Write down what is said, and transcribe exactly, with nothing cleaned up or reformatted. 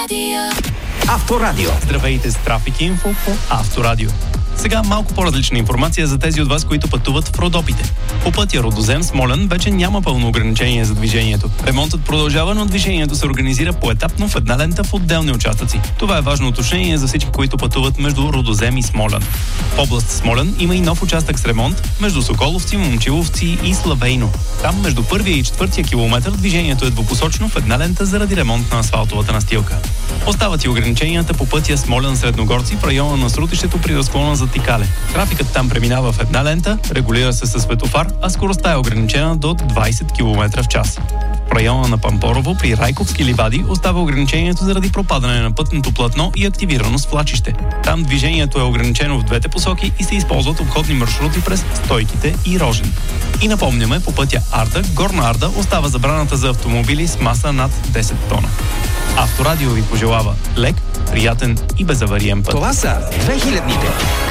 Авторадио. Авторадио. Здравейте с Трафик Инфо по Авторадио. Сега малко по-различна информация за тези от вас, които пътуват в Родопите. По пътя Рудозем Смолян вече няма пълно ограничение за движението. Ремонтът продължава, но движението се организира поетапно в една лента в отделни участъци. Това е важно уточнение за всички, които пътуват между Рудозем и Смолян. В област Смолян има и нов участък с ремонт между Соколовци, Момчиловци и Славейно. Там между първия и четвъртия километър движението е двупосочно в една лента заради ремонт на асфалтовата настилка. Остават и ограниченията по пътя Смолян-Средногорци в района на срутището при разклона за Тикале. Трафикът там преминава в една лента, регулира се със светофар, а скоростта е ограничена до двайсет километра в час. В района на Пампорово при Райковски ливади остава ограничението заради пропадане на пътното платно и активирано свлачище. Там движението е ограничено в двете посоки и се използват обходни маршрути през Стойките и Рожен. И напомняме, по пътя Арда, Горна Арда остава забраната за автомобили с маса над десет тона. Авторадио ви пожелава лек, приятен и безавариен път. Това са две хилядните.